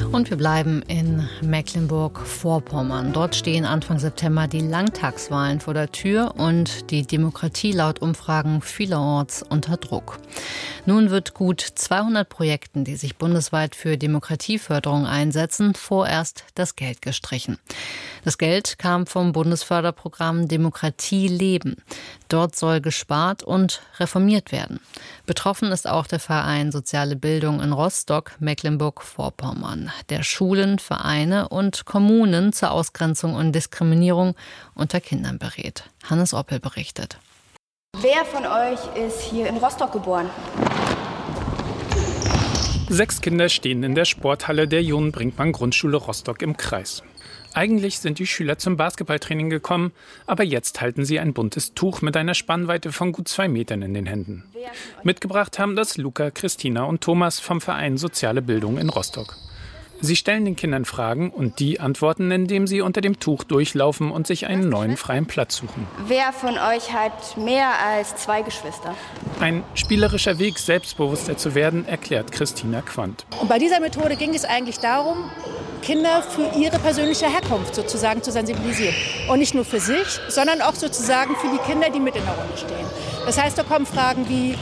Und wir bleiben in Mecklenburg-Vorpommern. Dort stehen Anfang September die Landtagswahlen vor der Tür und die Demokratie laut Umfragen vielerorts unter Druck. Nun wird gut 200 Projekten, die sich bundesweit für Demokratieförderung einsetzen, vorerst das Geld gestrichen. Das Geld kam vom Bundesförderprogramm Demokratie leben. Dort soll gespart und reformiert werden. Betroffen ist auch der Verein Soziale Bildung in Rostock, Mecklenburg-Vorpommern, der Schulen, Vereine und Kommunen zur Ausgrenzung und Diskriminierung unter Kindern berät. Hannes Oppel berichtet. Wer von euch ist hier in Rostock geboren? 6 Kinder stehen in der Sporthalle der John-Brinkmann-Grundschule Rostock im Kreis. Eigentlich sind die Schüler zum Basketballtraining gekommen, aber jetzt halten sie ein buntes Tuch mit einer Spannweite von gut 2 Metern in den Händen. Mitgebracht haben das Luca, Christina und Thomas vom Verein Soziale Bildung in Rostock. Sie stellen den Kindern Fragen und die antworten, indem sie unter dem Tuch durchlaufen und sich einen neuen freien Platz suchen. Wer von euch hat mehr als 2 Geschwister? Ein spielerischer Weg, selbstbewusster zu werden, erklärt Christina Quandt. Und bei dieser Methode ging es eigentlich darum, Kinder für ihre persönliche Herkunft sozusagen zu sensibilisieren. Und nicht nur für sich, sondern auch sozusagen für die Kinder, die mit in der Runde stehen. Das heißt, da kommen Fragen wie: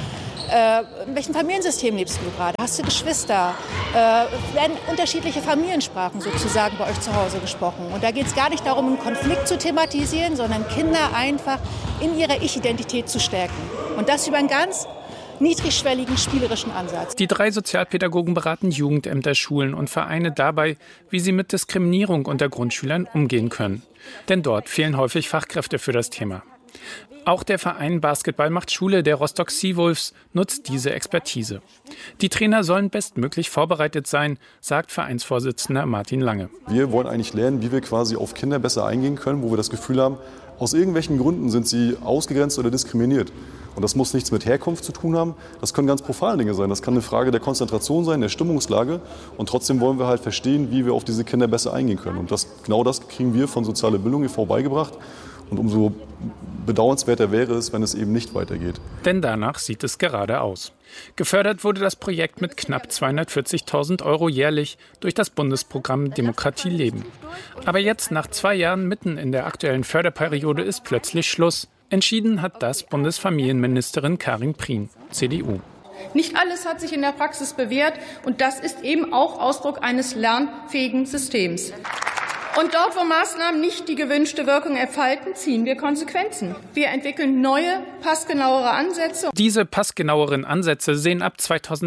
in welchem Familiensystem lebst du gerade? Hast du Geschwister? Werden unterschiedliche Familiensprachen sozusagen bei euch zu Hause gesprochen? Und da geht es gar nicht darum, einen Konflikt zu thematisieren, sondern Kinder einfach in ihrer Ich-Identität zu stärken. Und das über einen ganz niedrigschwelligen, spielerischen Ansatz. Die 3 Sozialpädagogen beraten Jugendämter, Schulen und Vereine dabei, wie sie mit Diskriminierung unter Grundschülern umgehen können. Denn dort fehlen häufig Fachkräfte für das Thema. Auch der Verein Basketball macht Schule der Rostock Seawolves nutzt diese Expertise. Die Trainer sollen bestmöglich vorbereitet sein, sagt Vereinsvorsitzender Martin Lange. Wir wollen eigentlich lernen, wie wir quasi auf Kinder besser eingehen können, wo wir das Gefühl haben, aus irgendwelchen Gründen sind sie ausgegrenzt oder diskriminiert. Und das muss nichts mit Herkunft zu tun haben. Das können ganz profane Dinge sein. Das kann eine Frage der Konzentration sein, der Stimmungslage. Und trotzdem wollen wir halt verstehen, wie wir auf diese Kinder besser eingehen können. Und genau das kriegen wir von Soziale Bildung e.V. beigebracht. Und umso bedauernswerter wäre es, wenn es eben nicht weitergeht. Denn danach sieht es gerade aus. Gefördert wurde das Projekt mit knapp 240.000 € jährlich durch das Bundesprogramm Demokratie leben. Aber jetzt, nach 2 Jahren mitten in der aktuellen Förderperiode, ist plötzlich Schluss. Entschieden hat das Bundesfamilienministerin Karin Prien, CDU. Nicht alles hat sich in der Praxis bewährt und das ist eben auch Ausdruck eines lernfähigen Systems. Und dort, wo Maßnahmen nicht die gewünschte Wirkung entfalten, ziehen wir Konsequenzen. Wir entwickeln neue, passgenauere Ansätze. Diese passgenaueren Ansätze sehen ab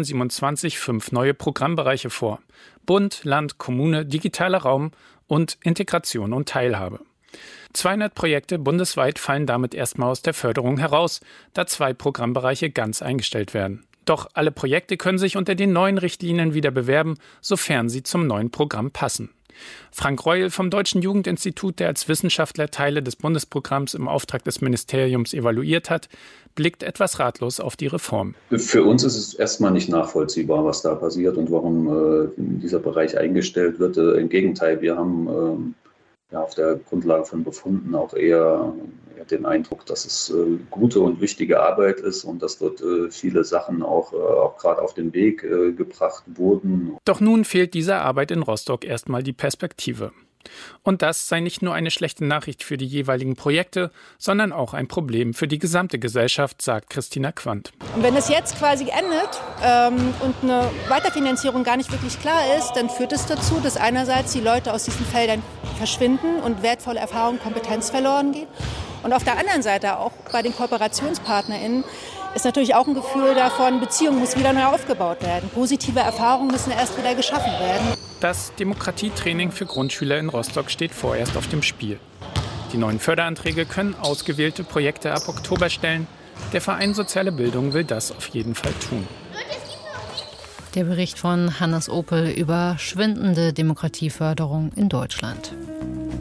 2027 5 neue Programmbereiche vor. Bund, Land, Kommune, digitaler Raum und Integration und Teilhabe. 200 Projekte bundesweit fallen damit erstmal aus der Förderung heraus, da 2 Programmbereiche ganz eingestellt werden. Doch alle Projekte können sich unter den neuen Richtlinien wieder bewerben, sofern sie zum neuen Programm passen. Frank Reuel vom Deutschen Jugendinstitut, der als Wissenschaftler Teile des Bundesprogramms im Auftrag des Ministeriums evaluiert hat, blickt etwas ratlos auf die Reform. Für uns ist es erstmal nicht nachvollziehbar, was da passiert und warum dieser Bereich eingestellt wird. Im Gegenteil, wir haben auf der Grundlage von Befunden auch eher den Eindruck, dass es gute und wichtige Arbeit ist und dass dort viele Sachen auch gerade auf den Weg gebracht wurden. Doch nun fehlt dieser Arbeit in Rostock erstmal die Perspektive. Und das sei nicht nur eine schlechte Nachricht für die jeweiligen Projekte, sondern auch ein Problem für die gesamte Gesellschaft, sagt Christina Quandt. Und wenn es jetzt quasi endet und eine Weiterfinanzierung gar nicht wirklich klar ist, dann führt es dazu, dass einerseits die Leute aus diesen Feldern verschwinden und wertvolle Erfahrung und Kompetenz verloren geht. Und auf der anderen Seite, auch bei den KooperationspartnerInnen, ist natürlich auch ein Gefühl davon, Beziehungen muss wieder neu aufgebaut werden. Positive Erfahrungen müssen erst wieder geschaffen werden. Das Demokratietraining für Grundschüler in Rostock steht vorerst auf dem Spiel. Die neuen Förderanträge können ausgewählte Projekte ab Oktober stellen. Der Verein Soziale Bildung will das auf jeden Fall tun. Der Bericht von Hannes Oppel über schwindende Demokratieförderung in Deutschland.